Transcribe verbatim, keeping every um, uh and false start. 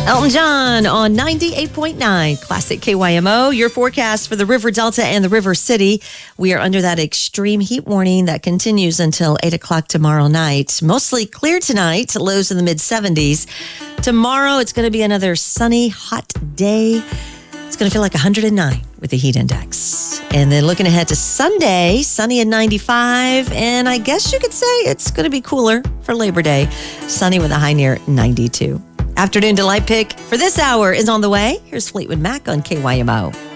Elton John on ninety-eight point nine Classic K Y M O. Your forecast for the River Delta and the River City. We are under that extreme heat warning that continues until eight o'clock tomorrow night. Mostly clear tonight, lows in the mid seventies. Tomorrow, it's going to be another sunny, hot day. It's going to feel like one hundred nine with the heat index. And then looking ahead to Sunday, sunny at ninety-five. And I guess you could say it's going to be cooler for Labor Day. Sunny with a high near ninety-two. Afternoon Delight Pick for this hour is on the way. Here's Fleetwood Mac on K Y M O.